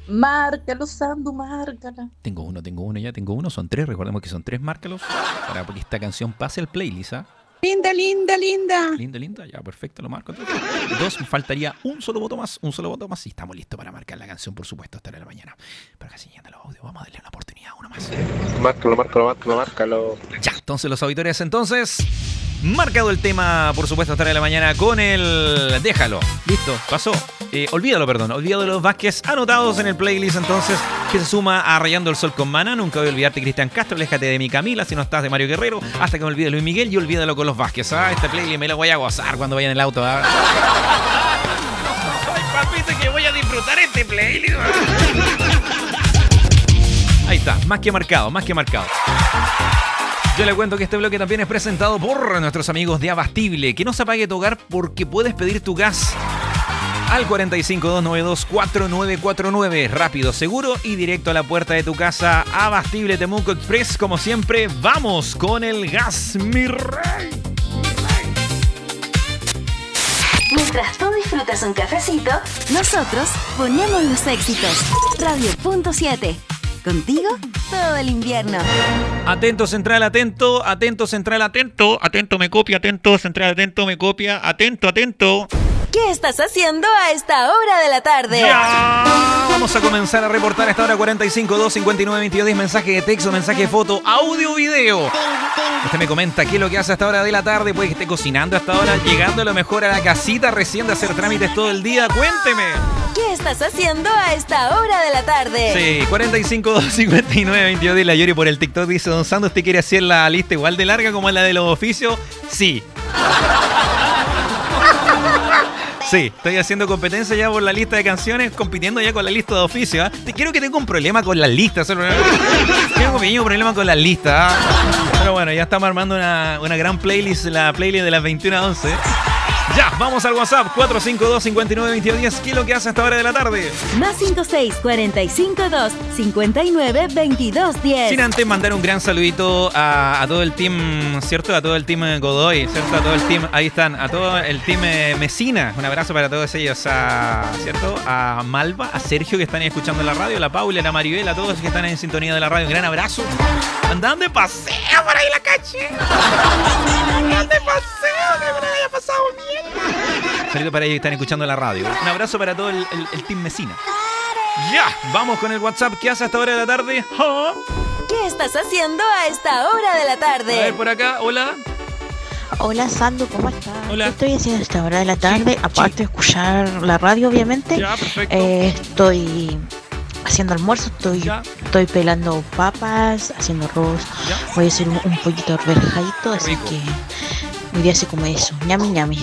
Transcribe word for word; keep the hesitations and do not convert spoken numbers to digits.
Márcalo, Sandu, márcala. Tengo uno, tengo uno ya, tengo uno. Son tres, recordemos que son tres, márcalos. Para que esta canción pase al playlist, ¿ah? Linda, linda, linda. Linda, linda, ya, perfecto, lo marco. Entonces. Dos, me faltaría un solo voto más, un solo voto más. Y estamos listos para marcar la canción, por supuesto, hasta la mañana. Pero casi ya los audios, vamos a darle una oportunidad, uno más. Márcalo, márcalo, márcalo, márcalo. Ya, entonces los auditores, entonces... Marcado el tema, por supuesto, hasta la de la mañana con el... Déjalo. Listo, pasó. Eh, olvídalo, perdón. Olvídalo de los Vázquez anotados en el playlist, entonces, que se suma a Rayando el Sol con Maná. Nunca voy a olvidarte, Cristian Castro. Aléjate de mi Camila, si no estás de Mario Guerrero. Hasta que me olvide Luis Miguel y olvídalo con los Vázquez. ¿Ah? Este playlist me lo voy a gozar cuando vaya en el auto. ¿Ah? Ay, papito, que voy a disfrutar este playlist. Ahí está, más que marcado, más que marcado. Yo le cuento que este bloque también es presentado por nuestros amigos de Abastible. Que no se apague tu hogar porque puedes pedir tu gas al cuatro cinco dos nueve dos cuatro nueve cuatro nueve. Rápido, seguro y directo a la puerta de tu casa. Abastible Temuco Express. Como siempre, vamos con el gas, mi rey. Mientras tú disfrutas un cafecito, nosotros ponemos los éxitos. Radio punto siete. Contigo todo el invierno. Atento central, atento, atento central, atento, atento me copia, atento central, atento me copia, atento, atento. ¿Qué estás haciendo a esta hora de la tarde? Ya. Vamos a comenzar a reportar a esta hora cuatro cinco dos cinco nueve dos cero. Mensaje de texto, mensaje de foto, audio, video. Usted me comenta qué es lo que hace a esta hora de la tarde. Puede que esté cocinando a esta hora, llegando a lo mejor a la casita recién de hacer trámites todo el día. Cuénteme. ¿Qué estás haciendo a esta hora de la tarde? Sí, cuatro cinco dos cinco nueve dos cero. De la Yori por el TikTok dice: Don Sando, ¿usted quiere hacer la lista igual de larga como la de los oficios? Sí. Sí, estoy haciendo competencia ya por la lista de canciones, compitiendo ya con la lista de oficio. ¿eh? Te quiero que tengo un problema con las listas. Tengo un pequeño problema con las listas. ¿eh? Pero bueno, ya estamos armando una, una gran playlist, la playlist de las veintiuna a once. Ya, vamos al WhatsApp cuatro cinco dos cinco nueve dos cero uno cero. ¿Qué es lo que hace a esta hora de la tarde? Más cinco seis cuatro cinco dos cinco nueve dos dos uno cero. Sin antes mandar un gran saludito a, a todo el team, ¿cierto? A todo el team Godoy, ¿cierto? A todo el team, ahí están, a todo el team eh, Mesina. Un abrazo para todos ellos, a, ¿cierto? A Malva, a Sergio que están ahí escuchando la radio, a la Paula, a la Maribel, a todos que están en sintonía de la radio. Un gran abrazo. Andaban de paseo por ahí la caché. Andaban de paseo, que me lo haya pasado bien. Saludos para ellos que están escuchando la radio. Un abrazo para todo el, el, el team Mesina. Ya, vamos con el WhatsApp. ¿Qué hace a esta hora de la tarde? ¿Ah? ¿Qué estás haciendo a esta hora de la tarde? A ver, por acá, hola. Hola Sandu, ¿cómo estás? Hola. ¿Qué estoy haciendo a esta hora de la tarde? Sí, Aparte sí. de escuchar la radio, obviamente. Ya, perfecto. Eh, estoy haciendo almuerzo, estoy Ya. estoy pelando papas, haciendo arroz. Ya. Voy a hacer un, un poquito de arvejadito, así Rico. que hoy día se come eso. Ñami, ñami.